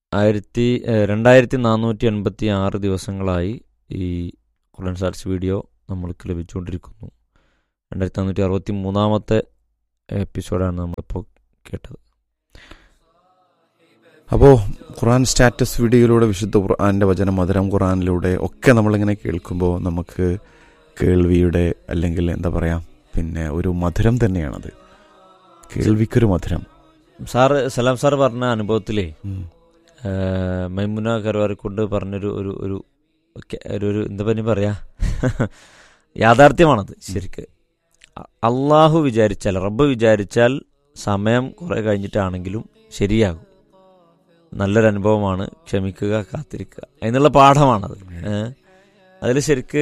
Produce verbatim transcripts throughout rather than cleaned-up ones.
ആയിരത്തി രണ്ടായിരത്തി നാനൂറ്റി എൺപത്തി ആറ് ദിവസങ്ങളായി ഈ ഖുർആൻ ഷോർട്സ് വീഡിയോ നമ്മൾക്ക് ലഭിച്ചുകൊണ്ടിരിക്കുന്നു. രണ്ടായിരത്തി നാനൂറ്റി അറുപത്തി മൂന്നാമത്തെ എപ്പിസോഡാണ് നമ്മളിപ്പോൾ കേട്ടത്. അപ്പോൾ ഖുർആൻ സ്റ്റാറ്റസ് വീഡിയോയിലൂടെ വിശുദ്ധ ഖുർആൻ്റെ വചനം മധുരം ഖുർആനിലൂടെ ഒക്കെ നമ്മളിങ്ങനെ കേൾക്കുമ്പോൾ നമുക്ക് കേൾവിയുടെ അല്ലെങ്കിൽ എന്താ പറയുക പിന്നെ ഒരു മധുരം തന്നെയാണത്. കേൾവിക്കൊരു മധുരം. സാറ് സലാം സാറ് പറഞ്ഞ അനുഭവത്തിലേ മൈമുന കരുവാരിക്കൊണ്ട് പറഞ്ഞൊരു ഒരു ഒരു ഒരു എന്താ പനി പറയാ യാഥാർത്ഥ്യമാണത്. ശരിക്ക് അള്ളാഹു വിചാരിച്ചാൽ, റബ്ബ് വിചാരിച്ചാൽ സമയം കുറെ കഴിഞ്ഞിട്ടാണെങ്കിലും ശരിയാകും. നല്ലൊരു അനുഭവമാണ് ക്ഷമിക്കുക, കാത്തിരിക്കുക എന്നുള്ള പാഠമാണത്. അതിൽ ശരിക്ക്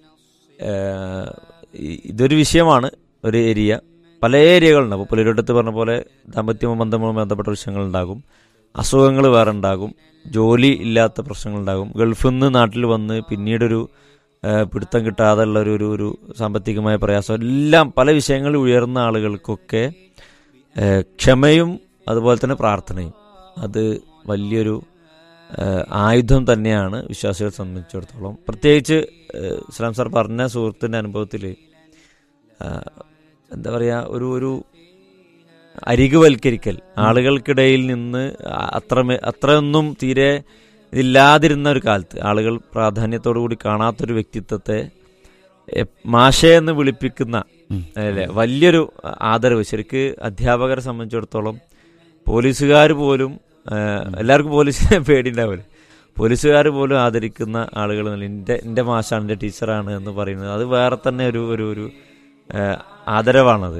ഇതൊരു വിഷയമാണ്. ഒരു ഏരിയ, പല ഏരിയകളുണ്ടാവും. ഇപ്പോൾ പുലരിടത്ത് പറഞ്ഞ പോലെ ദാമ്പത്യമോ ബന്ധമോ ബന്ധപ്പെട്ട വിഷയങ്ങളുണ്ടാകും, അസുഖങ്ങൾ വേറെ ഉണ്ടാകും, ജോലി ഇല്ലാത്ത പ്രശ്നങ്ങളുണ്ടാകും, ഗൾഫിൽ നിന്ന് നാട്ടിൽ വന്ന് പിന്നീടൊരു പിടുത്തം കിട്ടാതെ ഉള്ള ഒരു ഒരു ഒരു സാമ്പത്തികമായ പ്രയാസം, എല്ലാം പല വിഷയങ്ങളിൽ ഉയർന്ന ആളുകൾക്കൊക്കെ ക്ഷമയും അതുപോലെ തന്നെ പ്രാർത്ഥനയും അത് വലിയൊരു ആയുധം തന്നെയാണ് വിശ്വാസികളെ സംബന്ധിച്ചിടത്തോളം. പ്രത്യേകിച്ച് ഇസ്ലാം സാർ പറഞ്ഞ സുഹൃത്തിൻ്റെ അനുഭവത്തിൽ എന്താ പറയുക, ഒരു ഒരു അരികുവൽക്കരിക്കൽ, ആളുകൾക്കിടയിൽ നിന്ന് അത്ര അത്രയൊന്നും തീരെ ഇതില്ലാതിരുന്ന ഒരു കാലത്ത് ആളുകൾ പ്രാധാന്യത്തോടു കൂടി കാണാത്തൊരു വ്യക്തിത്വത്തെ മാഷയെന്ന് വിളിപ്പിക്കുന്ന അല്ലേ വലിയൊരു ആദരവ്. ശരിക്ക് അധ്യാപകരെ സംബന്ധിച്ചിടത്തോളം പോലീസുകാർ പോലും, എല്ലാവർക്കും പോലീസിനെ പേടിയുണ്ടാവില്ല, പോലീസുകാർ പോലും ആദരിക്കുന്ന ആളുകൾ എൻ്റെ എൻ്റെ മാഷാണ്, എൻ്റെ ടീച്ചറാണ് എന്ന് പറയുന്നത് അത് വേറെ തന്നെ ഒരു ഒരു ഒരു ആദരവാണത്.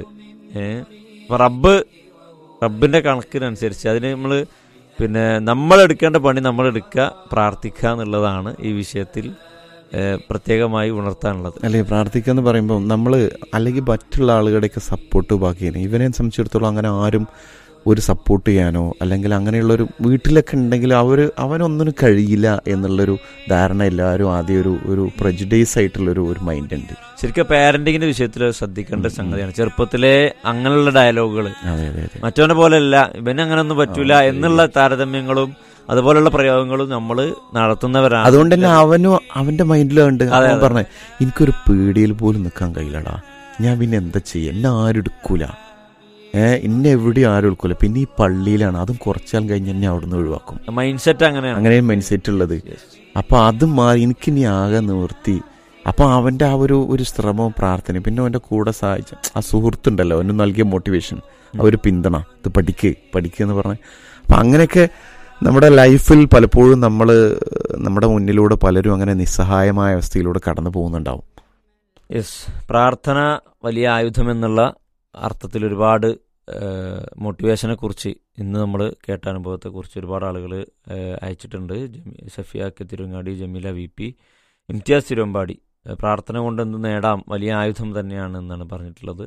അപ്പം റബ്ബ് റബ്ബിൻ്റെ കണക്കിനനുസരിച്ച് അതിന് നമ്മൾ പിന്നെ നമ്മളെടുക്കേണ്ട പണി നമ്മളെടുക്കുക, പ്രാർത്ഥിക്കുക എന്നുള്ളതാണ് ഈ വിഷയത്തിൽ പ്രത്യേകമായി ഉണർത്താനുള്ളത്. അല്ലേ, പ്രാർത്ഥിക്കുക എന്ന് പറയുമ്പോൾ നമ്മൾ അല്ലെങ്കിൽ മറ്റുള്ള ആളുകളുടെയൊക്കെ സപ്പോർട്ട് ബാക്കിയാണ്. ഇവനെ സംബന്ധിച്ചിടത്തോളം അങ്ങനെ ആരും ഒരു സപ്പോർട്ട് ചെയ്യാനോ അല്ലെങ്കിൽ അങ്ങനെയുള്ളൊരു വീട്ടിലൊക്കെ ഉണ്ടെങ്കിൽ അവർ അവനൊന്നിനും കഴിയില്ല എന്നുള്ളൊരു ധാരണ എല്ലാവരും ആദ്യം ഒരു ഒരു പ്രജുഡൈസ് ആയിട്ടുള്ളൊരു ഒരു മൈൻഡ് ഉണ്ട്. ശരിക്കും പാരന്റിങ്ങിന്റെ വിഷയത്തിൽ ശ്രദ്ധിക്കേണ്ട സംഗതിയാണ്. ചെറുപ്പത്തിലെ അങ്ങനെയുള്ള ഡയലോഗുകൾ മറ്റവനെ പോലെയല്ല, ഇവന് അങ്ങനെയൊന്നും പറ്റൂല എന്നുള്ള താരതമ്യങ്ങളും അതുപോലുള്ള പ്രയോഗങ്ങളും നമ്മൾ നടത്തുന്നവരാണ്. അതുകൊണ്ട് തന്നെ അവനും അവന്റെ മൈൻഡിലുണ്ട്. അവൻ പറഞ്ഞ എനിക്കൊരു പേടിയിൽ പോലും നിൽക്കാൻ കഴിയില്ലടാ, ഞാൻ പിന്നെ എന്താ ചെയ്യുക, എന്നെ ആരും എടുക്കൂല, ഏഹ് ഇന്നെ എവിടെയും ആരും എടുക്കൂല, പിന്നെ ഈ പള്ളിയിലാണ്, അതും കുറച്ചാൽ കഴിഞ്ഞ് എന്നെ അവിടുന്ന് ഒഴിവാക്കും. മൈൻഡ് സെറ്റ് അങ്ങനെയാണ്, അങ്ങനെ മൈൻഡ് സെറ്റ് ഉള്ളത്. അപ്പൊ അത് മാറി എനിക്കിനി ആകെ നിവർത്തി. അപ്പൊ അവന്റെ ആ ഒരു ഒരു ശ്രമവും പ്രാർത്ഥനയും പിന്നെ അവന്റെ കൂടെ സഹായിച്ച ആ സുഹൃത്തുണ്ടല്ലോ, അവന് നൽകിയ മോട്ടിവേഷൻ, ആ ഒരു പിന്തുണ, ഇത് പഠിക്ക് പഠിക്കുക എന്ന് പറഞ്ഞ. അപ്പൊ അങ്ങനെയൊക്കെ നമ്മുടെ ലൈഫിൽ പലപ്പോഴും നമ്മൾ നമ്മുടെ മുന്നിലൂടെ പലരും അങ്ങനെ നിസ്സഹായമായ അവസ്ഥയിലൂടെ കടന്നു പോകുന്നുണ്ടാവും. യെസ്, പ്രാർത്ഥന വലിയ ആയുധം എന്നുള്ള അർത്ഥത്തിൽ ഒരുപാട് മോട്ടിവേഷനെ കുറിച്ച് ഇന്ന് നമ്മൾ കേട്ട അനുഭവത്തെക്കുറിച്ച് ഒരുപാട് ആളുകൾ അയച്ചിട്ടുണ്ട്. സഫിയാക്ക് തിരുവങ്ങാടി, ജമീല വി പി, ഇംതിയാസ് തിരുവമ്പാടി പ്രാർത്ഥന കൊണ്ട് എന്ത് നേടാം, വലിയ ആയുധം തന്നെയാണ് എന്നാണ് പറഞ്ഞിട്ടുള്ളത്.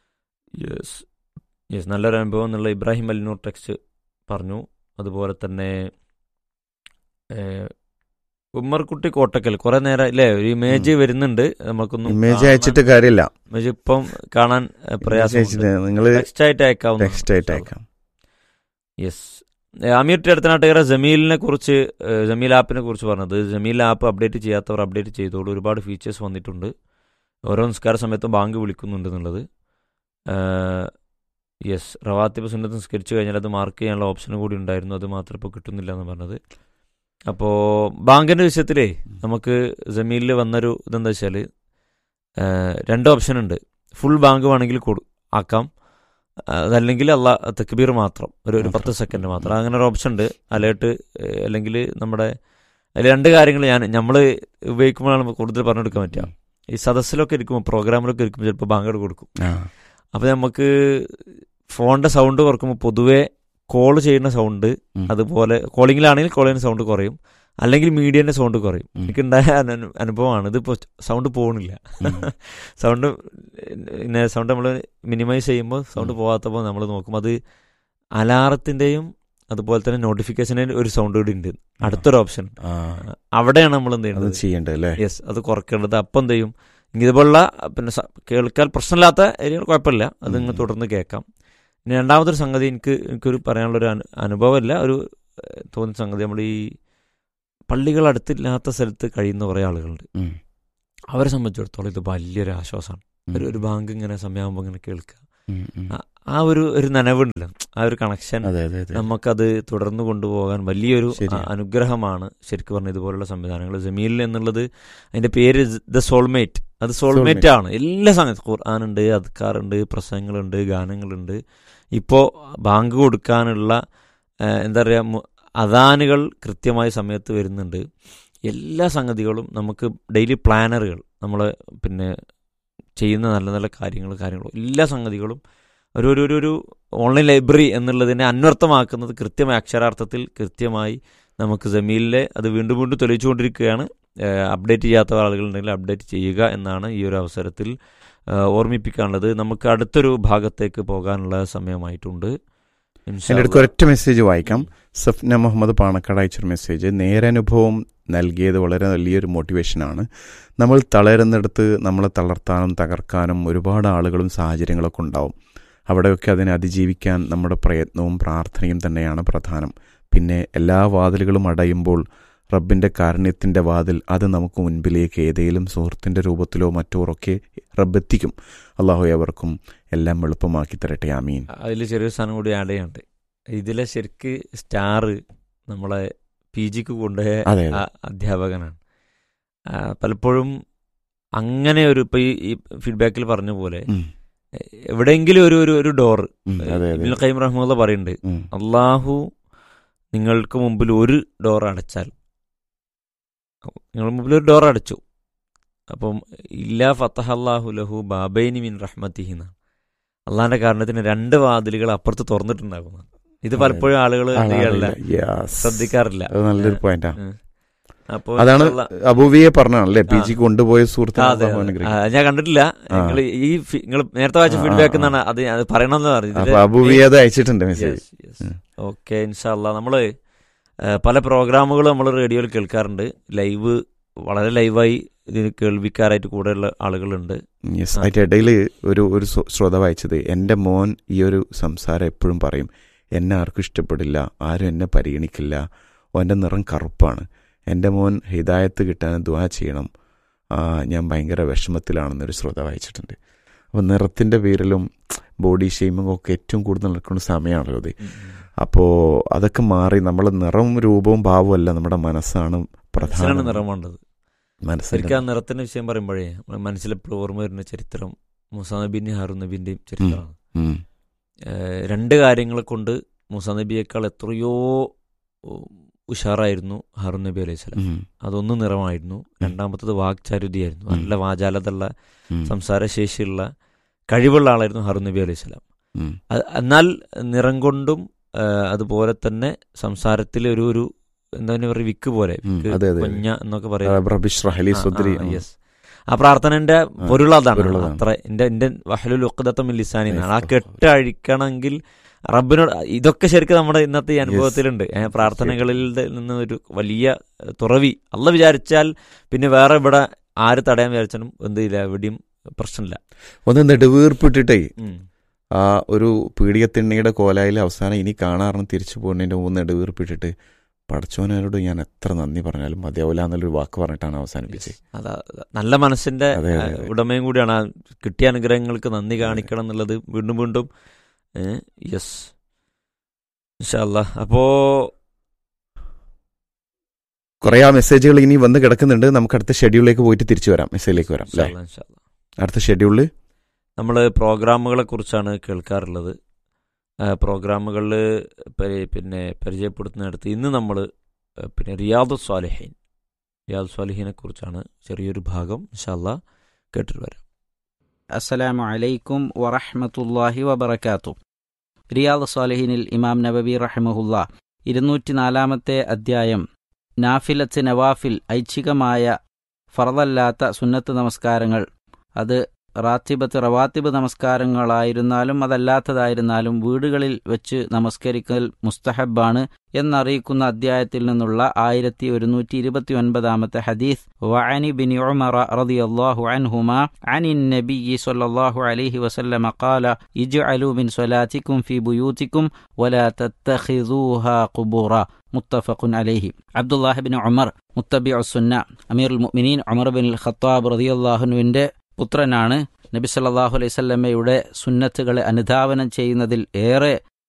യെസ് യെസ് നല്ലൊരു അനുഭവം എന്നുള്ള ഇബ്രാഹിം അലിനൂർ ടെക്സ്റ്റ് പറഞ്ഞു. അതുപോലെ തന്നെ ഉമ്മർകുട്ടി കോട്ടക്കൽ കുറെ നേരം അല്ലേ ഒരു ഇമേജ് വരുന്നുണ്ട്, നമുക്കൊന്നും ഇമേജ് അയച്ചിട്ട് കാര്യമില്ല, ഇമേജ് ഇപ്പം കാണാൻ പ്രയാസം, ടെക്സ്റ്റ് ആയിട്ട് അയക്കാം. യെസ്, അമീർ അടുത്തനാട്ടുകാരെ ജമീലിനെ കുറിച്ച്, ജമീൽ ആപ്പിനെ കുറിച്ച് പറഞ്ഞത്, ജമീൽ ആപ്പ് അപ്ഡേറ്റ് ചെയ്യാത്തവർ അപ്ഡേറ്റ് ചെയ്തോളൂ, ഒരുപാട് ഫീച്ചേഴ്സ് വന്നിട്ടുണ്ട്, ഓരോ നിസ്കാര സമയത്തും ബാങ്ക് വിളിക്കുന്നുണ്ട് എന്നുള്ളത്. യെസ്, റവാത്തിബ് സുന്നത്ത് നിസ്കരിച്ചു കഴിഞ്ഞാൽ അത് മാർക്ക് ചെയ്യാനുള്ള ഓപ്ഷനും കൂടി ഉണ്ടായിരുന്നു, അത് മാത്രം ഇപ്പോൾ കിട്ടുന്നില്ല എന്ന് പറഞ്ഞത്. അപ്പോൾ ബാങ്കിൻ്റെ വിഷയത്തിലേ നമുക്ക് ജമീലിൽ വന്നൊരു ഇതെന്താ വെച്ചാൽ രണ്ട് ഓപ്ഷൻ ഉണ്ട്. ഫുൾ ബാങ്ക് വേണമെങ്കിൽ കൊടു ആക്കാം, അതല്ലെങ്കിൽ അല്ല തക്ബീർ മാത്രം ഒരു ഒരു പത്ത് സെക്കൻഡ് മാത്രം, അങ്ങനെ ഒരു ഓപ്ഷൻ ഉണ്ട്. അലേർട്ട് അല്ലെങ്കിൽ നമ്മുടെ അതിൽ രണ്ട് കാര്യങ്ങൾ ഞാൻ നമ്മൾ ഉപയോഗിക്കുമ്പോഴാണ് കൂടുതൽ പറഞ്ഞെടുക്കാൻ പറ്റുക. ഈ സദസ്സിലൊക്കെ ഇരിക്കുമ്പോൾ, പ്രോഗ്രാമിലൊക്കെ ഇരിക്കുമ്പോൾ ചിലപ്പോൾ ബാങ്ക് കൊടുക്കും. അപ്പോൾ നമുക്ക് ഫോണിൻ്റെ സൗണ്ട് കുറക്കുമ്പോൾ പൊതുവേ കോൾ ചെയ്യുന്ന സൗണ്ട്, അതുപോലെ കോളിങ്ങിലാണെങ്കിൽ കോൾ ചെയ്യുന്ന സൗണ്ട് കുറയും, അല്ലെങ്കിൽ മീഡിയൻ്റെ സൗണ്ട് കുറയും. എനിക്കുണ്ടായ അനുഭവമാണ്. ഇതിപ്പോൾ സൗണ്ട് പോകണില്ല, സൗണ്ട് പിന്നെ സൗണ്ട് നമ്മൾ മിനിമൈസ് ചെയ്യുമ്പോൾ സൗണ്ട് പോകാത്തപ്പോൾ നമ്മൾ നോക്കും, അത് അലാറത്തിൻ്റെയും അതുപോലെ തന്നെ നോട്ടിഫിക്കേഷൻ്റെ ഒരു സൗണ്ട് കൂടി ഉണ്ട്, അടുത്തൊരു ഓപ്ഷൻ. അവിടെയാണ് നമ്മൾ എന്ത് ചെയ്യുന്നത് ചെയ്യേണ്ടത്. യെസ്, അത് കുറയ്ക്കേണ്ടത്. അപ്പം എന്ത് ചെയ്യും, ഇതുപോലുള്ള പിന്നെ കേൾക്കാൻ പ്രശ്നമില്ലാത്ത ഏരിയകൾ കുഴപ്പമില്ല, അത് നിങ്ങൾ തുടർന്ന് കേൾക്കാം. ഇനി രണ്ടാമതൊരു സംഗതി എനിക്ക് എനിക്കൊരു പറയാനുള്ളൊരു അനുഭവമല്ല, ഒരു തോന്നിയ സംഗതി, നമ്മൾ ഈ പള്ളികൾ അടുത്തില്ലാത്ത സ്ഥലത്ത് കഴിയുന്ന കുറേ ആളുകളുണ്ട്. അവരെ സംബന്ധിച്ചിടത്തോളം ഇത് വലിയൊരു ആശ്വാസമാണ്. ഒരു ഒരു ബാങ്ക് ഇങ്ങനെ സമയമാകുമ്പോൾ ഇങ്ങനെ കേൾക്കുക, ആ ഒരു ഒരു നനവുണ്ടല്ലോ, ആ ഒരു കണക്ഷൻ നമുക്കത് തുടർന്ന് കൊണ്ടുപോകാൻ വലിയൊരു അനുഗ്രഹമാണ് ശരിക്കും പറഞ്ഞ ഇതുപോലുള്ള സംവിധാനങ്ങൾ. ജമീൽ എന്നുള്ളത് അതിന്റെ പേര് ദ സോൾമേറ്റ്, അത് സോൾമേറ്റ് ആണ്. എല്ലാ സമയത്തും ഖുർആനുണ്ട്, അദ്കാറുണ്ട്, പ്രസംഗങ്ങളുണ്ട്, ഗാനങ്ങളുണ്ട്. ഇപ്പോൾ ബാങ്ക് കൊടുക്കാനുള്ള എന്താ പറയുക, അദാനുകൾ കൃത്യമായ സമയത്ത് വരുന്നുണ്ട്. എല്ലാ സംഗതികളും നമുക്ക് ഡെയിലി പ്ലാനറുകൾ, നമ്മൾ പിന്നെ ചെയ്യുന്ന നല്ല നല്ല കാര്യങ്ങൾ കാര്യങ്ങളും എല്ലാ സംഗതികളും ഒരു ഒരു ഒരു ഓൺലൈൻ ലൈബ്രറി എന്നുള്ളതിനെ അന്വർത്ഥമാക്കുന്നത് കൃത്യമായ അക്ഷരാർത്ഥത്തിൽ കൃത്യമായി നമുക്ക് ജമീലിലെ അത് വീണ്ടും വീണ്ടും തെളിയിച്ചുകൊണ്ടിരിക്കുകയാണ്. അപ്ഡേറ്റ് ചെയ്യാത്ത ആളുകളുണ്ടെങ്കിൽ അപ്ഡേറ്റ് ചെയ്യുക എന്നാണ് ഈ ഒരു അവസരത്തിൽ ഓർമ്മിപ്പിക്കാനുള്ളത്. നമുക്ക് അടുത്തൊരു ഭാഗത്തേക്ക് പോകാനുള്ള സമയമായിട്ടുണ്ട്. എൻ്റെ അടുത്ത് ഒരൊറ്റ മെസ്സേജ് വായിക്കാം. സഫ്ന മുഹമ്മദ് പാണക്കാട് അയച്ചൊരു മെസ്സേജ്. നേരനുഭവം നൽകിയത് വളരെ വലിയൊരു മോട്ടിവേഷനാണ്. നമ്മൾ തളരുന്നിടത്ത് നമ്മളെ തളർത്താനും തകർക്കാനും ഒരുപാട് ആളുകളും സാഹചര്യങ്ങളൊക്കെ ഉണ്ടാവും. അവിടെയൊക്കെ അതിനെ അതിജീവിക്കാൻ നമ്മുടെ പ്രയത്നവും പ്രാർത്ഥനയും തന്നെയാണ് പ്രധാനം. പിന്നെ എല്ലാ വാതിലുകളും അടയുമ്പോൾ റബ്ബിൻ്റെ കാരുണ്യത്തിൻ്റെ വാതിൽ അത് നമുക്ക് മുൻപിലേക്ക് ഏതെങ്കിലും സുഹൃത്തിൻ്റെ രൂപത്തിലോ മറ്റോറൊക്കെ റബ്ബെത്തിക്കും. അള്ളാഹു അവർക്കും എല്ലാം എളുപ്പമാക്കി തരട്ടെ, ആമീൻ. അതിൽ ചെറിയൊരു സാധനം കൂടി ആഡ് ചെയ്യാനുണ്ട്. ഇതിലെ ശരിക്ക് സ്റ്റാർ നമ്മളെ പി ജിക്ക് കൊണ്ടുപോയ അധ്യാപകനാണ്. പലപ്പോഴും അങ്ങനെ ഒരു ഇപ്പൊ ഈ ഫീഡ്ബാക്കിൽ പറഞ്ഞ പോലെ എവിടെയെങ്കിലും ഒരു ഒരു ഡോറ് ഇബ്നുൽ ഖയ്യിം റഹിമഹുല്ലാഹ് പറയുന്നുണ്ട്, അള്ളാഹു നിങ്ങൾക്ക് മുമ്പിൽ ഒരു ഡോർ അടച്ചാൽ, നിങ്ങളുടെ മുമ്പിൽ ഒരു ഡോർ അടച്ചു, അപ്പം ഇല്ലാ ഫതഹല്ലാഹു ലഹു ബാബൈനി മിൻ റഹ്മതിഹി എന്നാണ്. അള്ളാഹിന്റെ കാരണത്തിന് രണ്ട് വാതിലുകൾ അപ്പുറത്ത് തുറന്നിട്ടുണ്ടാകും. ഇത് പലപ്പോഴും ആളുകൾ ശ്രദ്ധിക്കാറില്ല. നല്ലൊരു പോയിന്റാണ്. അതാണ് അബൂവിയെ പറഞ്ഞാണല്ലേ പി ജി കൊണ്ടുപോയ സുഹൃത്ത്. ഞാൻ കണ്ടിട്ടില്ല, നിങ്ങൾ ഈ നിങ്ങൾ നേരത്തെ വായിച്ച ഫീഡ്ബാക്ക് എന്നാണ് അത് അത് പറയണമെന്ന് പറഞ്ഞത്. അബൂവിയെ അത് അയച്ചിട്ടുണ്ട് മെസ്സേജ്. ഓക്കെ, ഇൻഷാ അല്ലാഹ്. നമ്മള് പല പ്രോഗ്രാമുകൾ നമ്മൾ റേഡിയോയിൽ കേൾക്കാറുണ്ട്. ലൈവ് വളരെ ലൈവായി ഇതിന് കേൾവിക്കാരായിട്ട് കൂടെയുള്ള ആളുകളുണ്ട്. യെസ്, അതിന്റെ ഇടയിൽ ഒരു ഒരു ശ്രോതാവ് അയച്ചത്, എൻ്റെ മോൻ ഈ ഒരു സംസാരം എപ്പോഴും പറയും, എന്നെ ആർക്കും ഇഷ്ടപ്പെടില്ല, ആരും എന്നെ പരിഗണിക്കില്ല, ഓൻ്റെ നിറം കറുപ്പാണ്, എൻ്റെ മോൻ ഹിദായത്ത് കിട്ടാൻ ദുആ ചെയ്യണം, ഞാൻ ഭയങ്കര വിഷമത്തിലാണെന്നൊരു ശ്രോതാവ് അയച്ചിട്ടുണ്ട്. അപ്പോൾ നിറത്തിൻ്റെ പേരിലും ബോഡി ഷെയ്മിങ്ങും ഒക്കെ ഏറ്റവും കൂടുതൽ നടക്കുന്ന സമയമാണല്ലോ അത്. അപ്പോൾ അതൊക്കെ മാറി നമ്മളെ നിറവും രൂപവും ഭാവവും അല്ല, നമ്മുടെ മനസ്സാണ് പ്രധാന നിറം വേണ്ടത്. മനസ്സിലാക്കാൻ നിറത്തിന്റെ വിഷയം പറയുമ്പോഴേ മനസ്സിലെപ്പോഴും ഓർമ്മ വരുന്ന ചരിത്രം മൂസാ നബിന്റെയും ഹാറൂൻ നബിന്റെയും ചരിത്രമാണ്. രണ്ട് കാര്യങ്ങളെ കൊണ്ട് മൂസാ നബിയേക്കാൾ എത്രയോ ഉഷാറായിരുന്നു ഹാറൂൻ നബി അലൈഹി സ്വലാം. അതൊന്നും നിറമായിരുന്നു. രണ്ടാമത്തത് വാക്ചാരുതിയായിരുന്നു. നല്ല വാചാലതയുള്ള സംസാരശേഷിയുള്ള കഴിവുള്ള ആളായിരുന്നു ഹാറൂൻ നബി അലൈഹി സ്വലാം. എന്നാൽ നിറം കൊണ്ടും അതുപോലെ തന്നെ സംസാരത്തിൽ ഒരു ഒരു എന്താ പറയുക, വിക്ക് പോലെ കുഞ്ഞ എന്നൊക്കെ പറയാം. യെസ്, ആ പ്രാർത്ഥനന്റെ പൊരുൾ അതാണ്. അത്ര എന്റെ എന്റെ വഹലുൽ ഉഖ്ദത മിൻ ലിസാനി എന്നാണ്. ആ കെട്ട് അഴിക്കണമെങ്കിൽ റബ്ബിനോട്, ഇതൊക്കെ ശരിക്കും നമ്മുടെ ഇന്നത്തെ ഈ അനുഭവത്തിലുണ്ട്. പ്രാർത്ഥനകളിൽ നിന്ന് ഒരു വലിയ തുറവി അള്ള വിചാരിച്ചാൽ പിന്നെ വേറെ ഇവിടെ ആര് തടയാൻ വിചാരിച്ചാലും എന്തില്ല, എവിടെയും പ്രശ്നമില്ല. ഒന്ന് നെടുവീർപ്പിട്ടിട്ടേ ആ ഒരു പീഡികത്തിണ്ണയുടെ കോലായിൽ അവസാനം ഇനി കാണാറുണ്ട് തിരിച്ചു പോകുന്നതിന്റെ മുമ്പ് നെടുവീർപ്പിട്ടിട്ട് പടച്ചോനോട് ഞാൻ എത്ര നന്ദി പറഞ്ഞാലും മതിയാവില്ല എന്നുള്ളൊരു വാക്ക് പറഞ്ഞിട്ടാണ് അവസാനിപ്പിച്ചത്. അതാ നല്ല മനസ്സിന്റെ ഉടമയും കൂടിയാണ്. കിട്ടിയ അനുഗ്രഹങ്ങൾക്ക് നന്ദി കാണിക്കണം എന്നുള്ളത് വീണ്ടും വീണ്ടും. യെസ്, ഇൻഷാ അല്ലാഹ്. അപ്പോ കുറെ ആ മെസ്സേജുകൾ ഇനി വന്ന് കിടക്കുന്നുണ്ട്. നമുക്ക് അടുത്ത ഷെഡ്യൂളിലേക്ക് പോയിട്ട് തിരിച്ചു വരാം, മെസ്സേജിലേക്ക് വരാം. അടുത്ത ഷെഡ്യൂളിൽ നമ്മൾ പ്രോഗ്രാമുകളെ കുറിച്ചാണ് കേൾക്കാറുള്ളത്. പ്രോഗ്രാമുകളിൽ പിന്നെ പരിചയപ്പെടുത്തുന്നിടത്ത് ഇന്ന് നമ്മൾ പിന്നെ റിയാദു സ്വാലിഹീൻ റിയാദു സ്വാലിഹീനെ കുറിച്ചാണ് ചെറിയൊരു ഭാഗം ഇൻഷാ അല്ലാഹ് കേട്ടിട്ട് വരാം. അസ്സലാമു അലൈക്കും വറഹ്മത്തുള്ളാഹി വബറകാതുഹു. റിയാദു സ്വാലിഹീനിൽ ഇമാം നബവി റഹിമഹുല്ലാ ഇരുന്നൂറ്റി നാലാമത്തെ അധ്യായം നാഫിലത്ത് നവാഫിൽ, ഐച്ഛികമായ ഫർദല്ലാത്ത സുന്നത്ത് നമസ്കാരങ്ങൾ, അത് റാത്തിബത്ത് റവാത്തിബ് നമസ്കാരങ്ങളായിരുന്നാലും അതല്ലാത്തതായിരുന്നാലും വീടുകളിൽ വെച്ച് നമസ്കരിക്കൽ മുസ്തഹബാണ് എന്നറിയിക്കുന്ന അധ്യായത്തിൽ നിന്നുള്ള ആയിരത്തി ഒരുന്നൂറ്റി ഇരുപത്തി ഒൻപതാമത്തെ ഹദീസ് വഅനി ബിൻ ഉമറ റളിയല്ലാഹു അൻഹുമാ അനിൻ നബിയ്യി സ്വല്ലല്ലാഹു അലൈഹി വസല്ലമ ഖാല ഇജ്അലു മിൻ സ്വലാത്തിക്കും ഫീ ബുയൂത്തിക്കും വലാ തത്തഖിദൂഹാ ഖുബൂറ മുത്തഫഖുൻ അലൈഹി. അബ്ദുല്ലാഹി ബിൻ ഉമർ മുത്തബിഉസ് സുന്ന അമീറുൽ മുഅ്മിനീൻ ഉമർ ബിൻ ഖത്താബ് റളിയല്ലാഹു അൻഹുവിന്റെ പുത്രനാണ്. നബി സല്ലല്ലാഹു അലൈഹി വസല്ലമയുടെ സുന്നത്തുകളെ അനുധാവനം ചെയ്യുന്നതിൽ ഏറെ